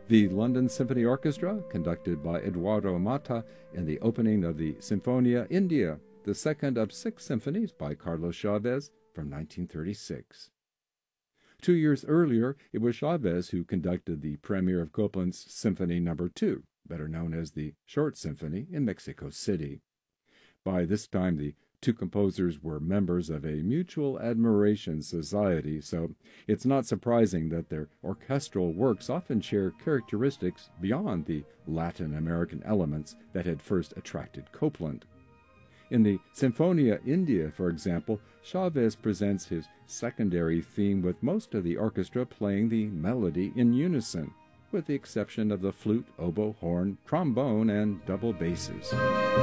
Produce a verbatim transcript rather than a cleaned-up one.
The London Symphony Orchestra, conducted by Eduardo Mata in the opening of the Sinfonia India, the second of six symphonies by Carlos Chavez from nineteen thirty-six. Two years earlier, it was Chavez who conducted the premiere of Copland's Symphony Number two, better known as the Short Symphony, in Mexico City. By this time, the two composers were members of a mutual admiration society, so it's not surprising that their orchestral works often share characteristics beyond the Latin American elements that had first attracted Copland. In the Sinfonia India, for example, Chavez presents his secondary theme with most of the orchestra playing the melody in unison, with the exception of the flute, oboe, horn, trombone, and double basses.